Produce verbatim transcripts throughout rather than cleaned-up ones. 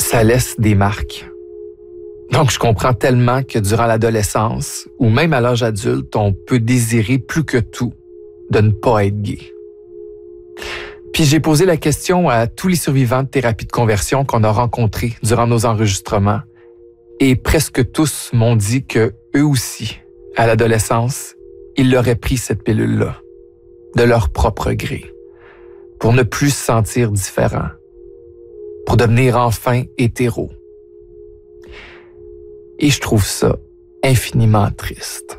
ça laisse des marques. Donc, je comprends tellement que durant l'adolescence, ou même à l'âge adulte, on peut désirer plus que tout de ne pas être gay. Puis j'ai posé la question à tous les survivants de thérapie de conversion qu'on a rencontrés durant nos enregistrements, et presque tous m'ont dit que eux aussi, à l'adolescence, ils auraient pris cette pilule-là, de leur propre gré, pour ne plus se sentir différents, pour devenir enfin hétéro. Et je trouve ça infiniment triste.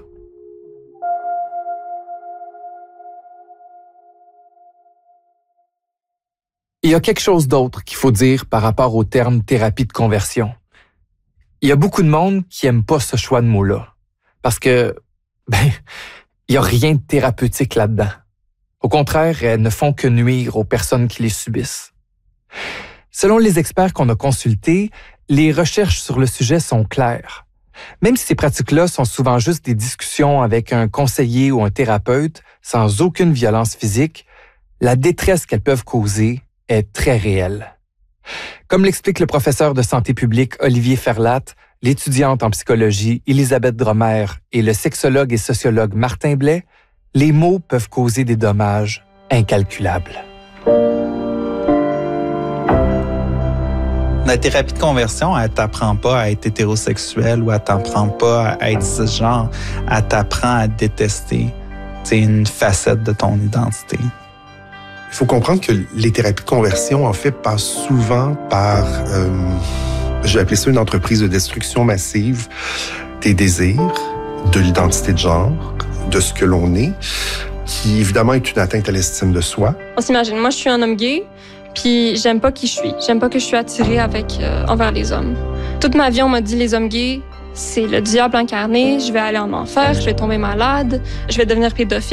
Il y a quelque chose d'autre qu'il faut dire par rapport au terme thérapie de conversion. Il y a beaucoup de monde qui aime pas ce choix de mot-là, parce que, ben, il y a rien de thérapeutique là-dedans. Au contraire, elles ne font que nuire aux personnes qui les subissent. Selon les experts qu'on a consultés, les recherches sur le sujet sont claires. Même si ces pratiques-là sont souvent juste des discussions avec un conseiller ou un thérapeute, sans aucune violence physique, la détresse qu'elles peuvent causer est très réelle. Comme l'explique le professeur de santé publique Olivier Ferlatte, l'étudiante en psychologie Elisabeth Dromer et le sexologue et sociologue Martin Blais, les mots peuvent causer des dommages incalculables. La thérapie de conversion, elle t'apprend pas à être hétérosexuel ou elle t'apprend pas à être cisgenre. Elle t'apprend à détester. C'est une facette de ton identité. Il faut comprendre que les thérapies de conversion, en fait, passent souvent par, euh, je vais appeler ça une entreprise de destruction massive des désirs, de l'identité de genre, de ce que l'on est, qui évidemment est une atteinte à l'estime de soi. On s'imagine, moi je suis un homme gay, puis j'aime pas qui je suis. J'aime pas que je suis attirée avec, euh, envers les hommes. Toute ma vie, on m'a dit les hommes gays, c'est le diable incarné, je vais aller en enfer, je vais tomber malade, je vais devenir pédophile.